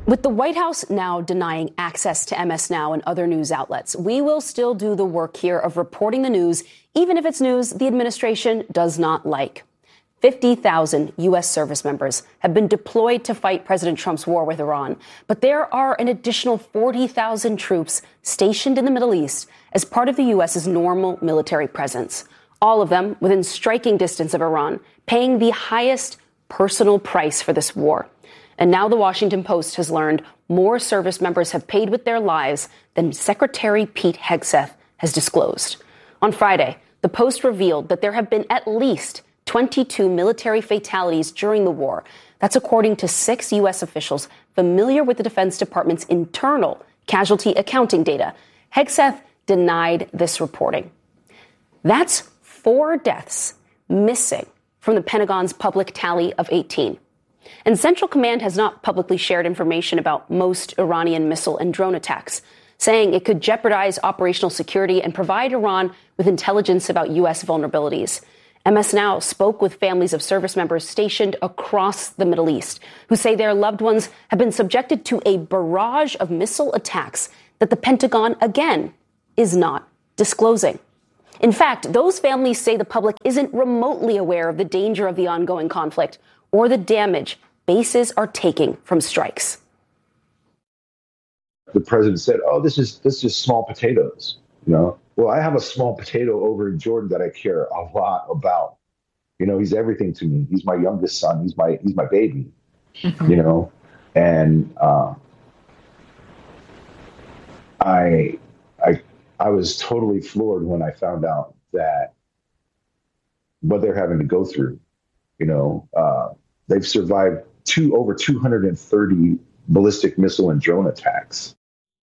With the White House now denying access to MS Now and other news outlets, we will still do the work here of reporting the news, even if it's news the administration does not like. 50,000 U.S. service members have been deployed to fight President Trump's war with Iran, but there are an additional 40,000 troops stationed in the Middle East as part of the U.S.'s normal military presence, all of them within striking distance of Iran, paying the highest personal price for this war. And now the Washington Post has learned more service members have paid with their lives than Secretary Pete Hegseth has disclosed. On Friday, the Post revealed that there have been at least 22 military fatalities during the war. That's according to 6 U.S. officials familiar with the Defense Department's internal casualty accounting data. Hegseth denied this reporting. That's 4 deaths missing from the Pentagon's public tally of 18. And Central Command has not publicly shared information about most Iranian missile and drone attacks, saying it could jeopardize operational security and provide Iran with intelligence about U.S. vulnerabilities. MS Now spoke with families of service members stationed across the Middle East who say their loved ones have been subjected to a barrage of missile attacks that the Pentagon, again, is not disclosing. In fact, those families say the public isn't remotely aware of the danger of the ongoing conflict or the damage bases are taking from strikes. The president said, "Oh, this is small potatoes." Well, I have a small potato over in Jordan that I care a lot about. He's everything to me. He's my youngest son. He's my baby. Mm-hmm. And I was totally floored when I found out that what they're having to go through. They've survived over 230 ballistic missile and drone attacks.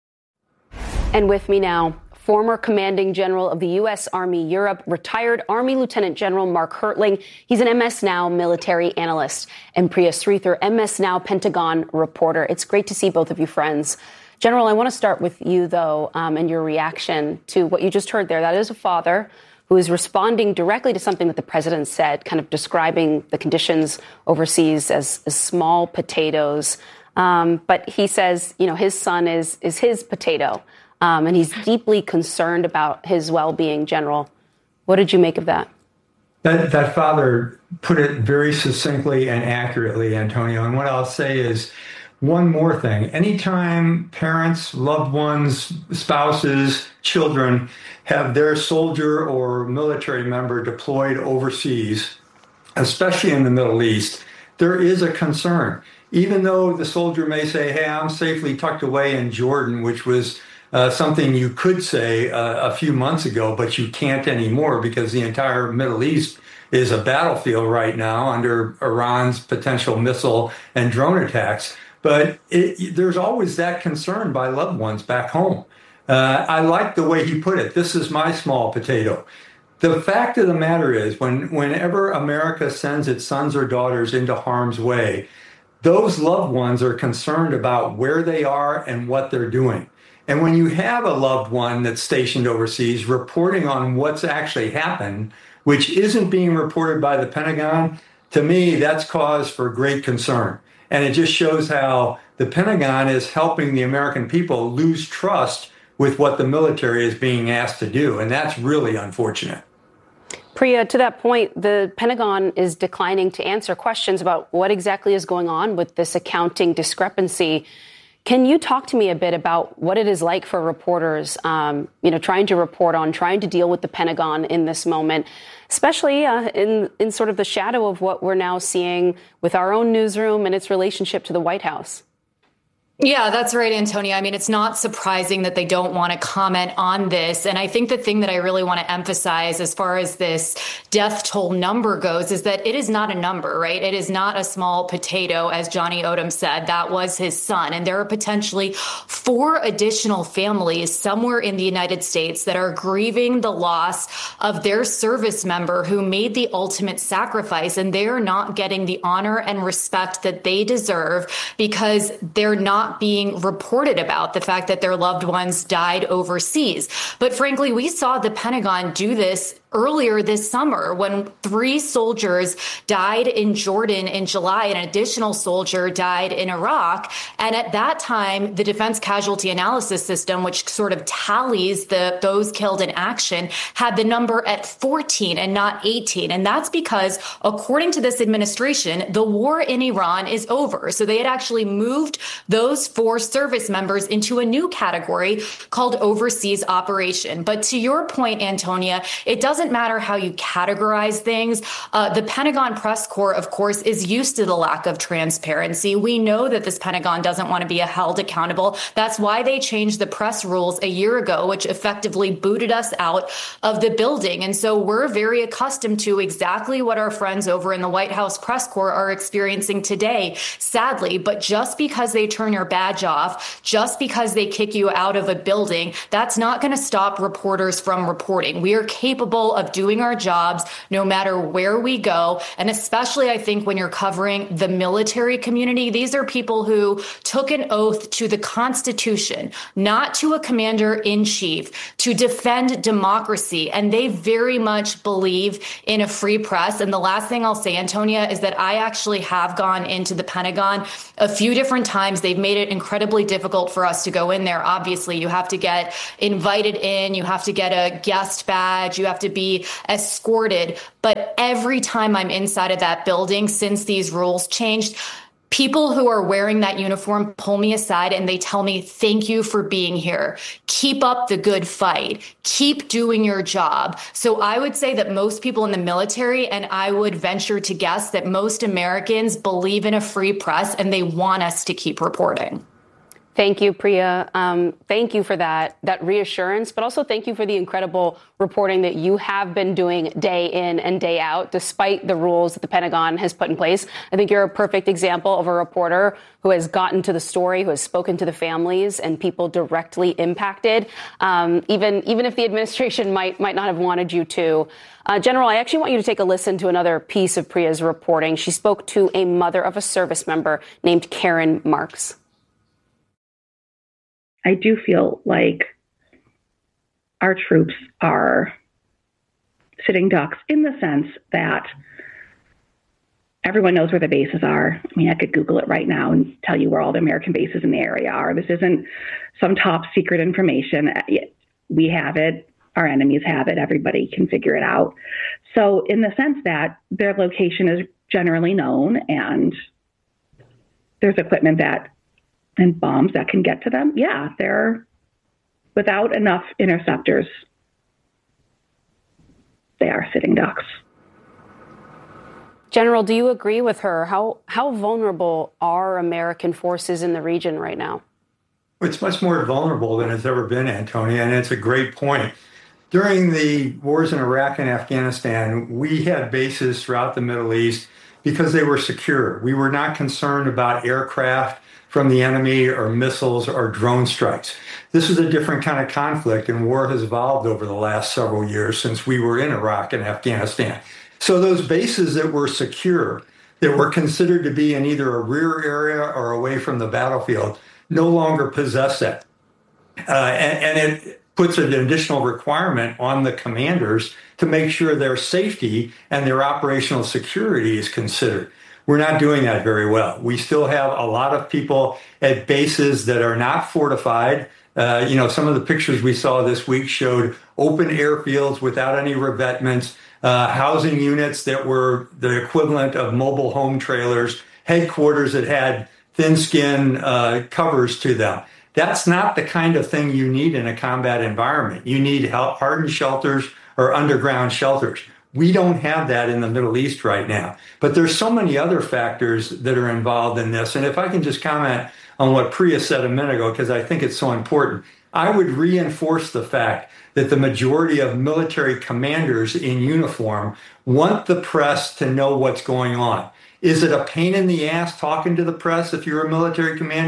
And with me now, former commanding general of the U.S. Army Europe, retired Army Lieutenant General Mark Hertling. He's an MS Now military analyst, and Priya Sridhar, MS Now Pentagon reporter. It's great to see both of you friends. General, I want to start with you, though, and your reaction to what you just heard there. That is a father who is responding directly to something that the president said, kind of describing the conditions overseas as small potatoes. But he says, his son is his potato, and he's deeply concerned about his well-being. General, what did you make of that? That father put it very succinctly and accurately, Antonio. And what I'll say is one more thing. Anytime parents, loved ones, spouses, children have their soldier or military member deployed overseas, especially in the Middle East, there is a concern. Even though the soldier may say, "Hey, I'm safely tucked away in Jordan," which was something you could say a few months ago, but you can't anymore because the entire Middle East is a battlefield right now under Iran's potential missile and drone attacks. But there's always that concern by loved ones back home. I like the way he put it. This is my small potato. The fact of the matter is, whenever America sends its sons or daughters into harm's way, those loved ones are concerned about where they are and what they're doing. And when you have a loved one that's stationed overseas reporting on what's actually happened, which isn't being reported by the Pentagon, to me, that's cause for great concern. And it just shows how the Pentagon is helping the American people lose trust with what the military is being asked to do. And that's really unfortunate. Priya, to that point, the Pentagon is declining to answer questions about what exactly is going on with this accounting discrepancy. Can you talk to me a bit about what it is like for reporters, trying to report on, trying to deal with the Pentagon in this moment, especially in sort of the shadow of what we're now seeing with our own newsroom and its relationship to the White House? Yeah, that's right, Antonia. I mean, it's not surprising that they don't want to comment on this. And I think the thing that I really want to emphasize as far as this death toll number goes is that it is not a number, right? It is not a small potato, as Johnny Odom said. That was his son. And there are potentially 4 additional families somewhere in the United States that are grieving the loss of their service member who made the ultimate sacrifice. And they're not getting the honor and respect that they deserve because they're not being reported about the fact that their loved ones died overseas. But frankly, we saw the Pentagon do this earlier this summer when 3 soldiers died in Jordan in July, an additional soldier died in Iraq. And at that time, the Defense Casualty Analysis System, which sort of tallies those killed in action, had the number at 14 and not 18. And that's because, according to this administration, the war in Iran is over. So they had actually moved those 4 service members into a new category called overseas operation. But to your point, Antonia, it doesn't matter how you categorize things. The Pentagon press corps, of course, is used to the lack of transparency. We know that this Pentagon doesn't want to be held accountable. That's why they changed the press rules a year ago, which effectively booted us out of the building. And so we're very accustomed to exactly what our friends over in the White House press corps are experiencing today, sadly. But just because they turn your badge off, just because they kick you out of a building, that's not going to stop reporters from reporting. We are capable of doing our jobs no matter where we go. And especially, I think, when you're covering the military community, these are people who took an oath to the Constitution, not to a commander in chief, to defend democracy. And they very much believe in a free press. And the last thing I'll say, Antonia, is that I actually have gone into the Pentagon a few different times. They've made it incredibly difficult for us to go in there. Obviously, you have to get invited in, you have to get a guest badge, you have to be escorted. But every time I'm inside of that building since these rules changed, people who are wearing that uniform pull me aside and they tell me, thank you for being here. Keep up the good fight. Keep doing your job. So I would say that most people in the military, and I would venture to guess that most Americans, believe in a free press and they want us to keep reporting. Thank you, Priya. Thank you for that reassurance, but also thank you for the incredible reporting that you have been doing day in and day out, despite the rules that the Pentagon has put in place. I think you're a perfect example of a reporter who has gotten to the story, who has spoken to the families and people directly impacted, even if the administration might not have wanted you to. General, I actually want you to take a listen to another piece of Priya's reporting. She spoke to a mother of a service member named Karen Marks. I do feel like our troops are sitting ducks in the sense that everyone knows where the bases are. I mean, I could Google it right now and tell you where all the American bases in the area are. This isn't some top secret information. We have it. Our enemies have it. Everybody can figure it out. So in the sense that their location is generally known and there's equipment and bombs that can get to them, yeah, they're without enough interceptors. They are sitting ducks. General, do you agree with her? How vulnerable are American forces in the region right now? It's much more vulnerable than it's ever been, Antonia, and it's a great point. During the wars in Iraq and Afghanistan, we had bases throughout the Middle East because they were secure. We were not concerned about aircraft from the enemy or missiles or drone strikes. This is a different kind of conflict, and war has evolved over the last several years since we were in Iraq and Afghanistan. So those bases that were secure, that were considered to be in either a rear area or away from the battlefield, no longer possess that. And it puts an additional requirement on the commanders to make sure their safety and their operational security is considered. We're not doing that very well. We still have a lot of people at bases that are not fortified. Some of the pictures we saw this week showed open airfields without any revetments, housing units that were the equivalent of mobile home trailers, headquarters that had thin-skin covers to them. That's not the kind of thing you need in a combat environment. You need hardened shelters or underground shelters. We don't have that in the Middle East right now. But there's so many other factors that are involved in this. And if I can just comment on what Priya said a minute ago, because I think it's so important, I would reinforce the fact that the majority of military commanders in uniform want the press to know what's going on. Is it a pain in the ass talking to the press if you're a military commander?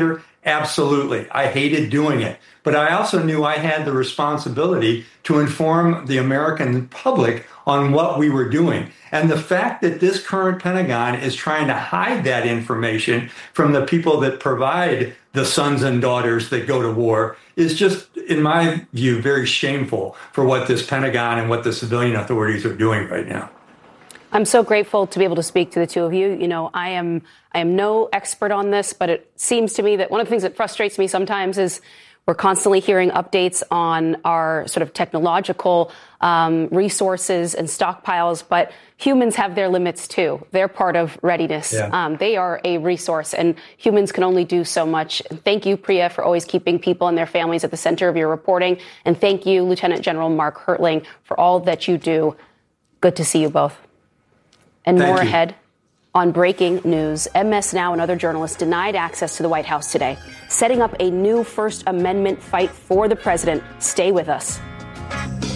Absolutely. I hated doing it. But I also knew I had the responsibility to inform the American public on what we were doing. And the fact that this current Pentagon is trying to hide that information from the people that provide the sons and daughters that go to war is just, in my view, very shameful for what this Pentagon and what the civilian authorities are doing right now. I'm so grateful to be able to speak to the two of you. You know, I am no expert on this, but it seems to me that one of the things that frustrates me sometimes is we're constantly hearing updates on our sort of technological resources and stockpiles, but humans have their limits too. They're part of readiness. Yeah. They are a resource, and humans can only do so much. Thank you, Priya, for always keeping people and their families at the center of your reporting. And thank you, Lieutenant General Mark Hertling, for all that you do. Good to see you both. And more ahead on breaking news. MS Now and other journalists denied access to the White House today, setting up a new First Amendment fight for the president. Stay with us.